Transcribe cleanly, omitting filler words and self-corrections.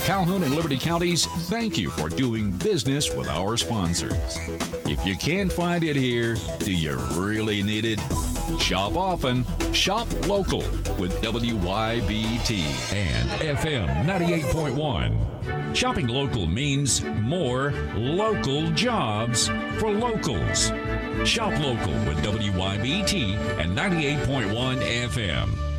Calhoun and Liberty Counties, thank you for doing business with our sponsors. If you can't find it here, do you really need it? Shop often, shop local with WYBT and FM 98.1. Shopping local means more local jobs for locals. Shop local with WYBT and 98.1 FM.